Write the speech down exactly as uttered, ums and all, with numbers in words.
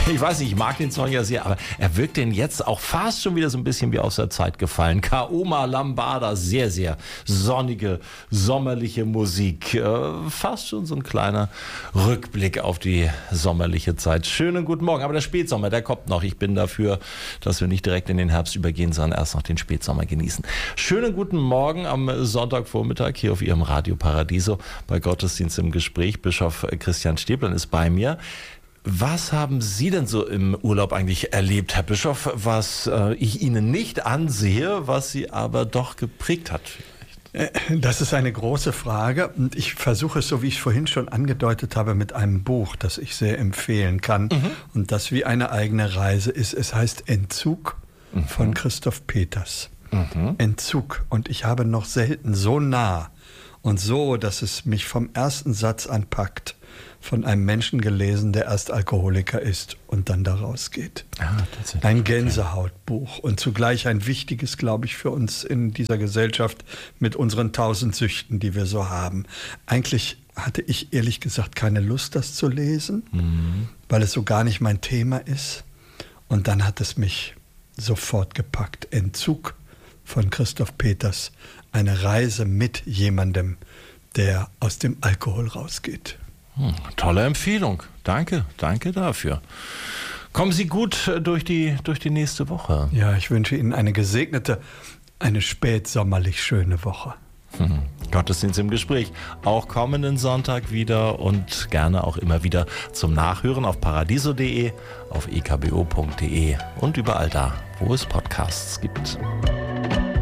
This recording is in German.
Ich weiß nicht, ich mag den Song ja sehr, aber er wirkt denn jetzt auch fast schon wieder so ein bisschen wie aus der Zeit gefallen. Kaoma Lambada, sehr, sehr sonnige, sommerliche Musik. Äh, fast schon so ein kleiner Rückblick auf die sommerliche Zeit. Schönen guten Morgen, aber der Spätsommer, der kommt noch. Ich bin dafür, dass wir nicht direkt in den Herbst übergehen, sondern erst noch den Spätsommer genießen. Schönen guten Morgen am Sonntagvormittag hier auf Ihrem Radio Paradiso bei Gottesdienst im Gespräch. Bischof Christian Stäblein ist bei mir. Was haben Sie denn so im Urlaub eigentlich erlebt, Herr Bischof, was äh, ich Ihnen nicht ansehe, was Sie aber doch geprägt hat? Das ist eine große Frage und ich versuche es, so wie ich es vorhin schon angedeutet habe, mit einem Buch, das ich sehr empfehlen kann mhm. und das wie eine eigene Reise ist. Es heißt Entzug mhm. von Christoph Peters. Mhm. Entzug. Und ich habe noch selten so nah und so, dass es mich vom ersten Satz an packt, von einem Menschen gelesen, der erst Alkoholiker ist und dann da rausgeht. Ah, ein Gänsehautbuch und zugleich ein wichtiges, glaube ich, für uns in dieser Gesellschaft mit unseren tausend Süchten, die wir so haben. Eigentlich hatte ich ehrlich gesagt keine Lust, das zu lesen, mhm. weil es so gar nicht mein Thema ist. Und dann hat es mich sofort gepackt. Entzug von Christoph Peters. Eine Reise mit jemandem, der aus dem Alkohol rausgeht. Hm, tolle Empfehlung. Danke, danke dafür. Kommen Sie gut durch die, durch die nächste Woche. Ja, ich wünsche Ihnen eine gesegnete, eine spätsommerlich schöne Woche. Hm, Gottesdienst im Gespräch. Auch kommenden Sonntag wieder und gerne auch immer wieder zum Nachhören auf paradiso punkt de, auf e k b o punkt de und überall da, wo es Podcasts gibt.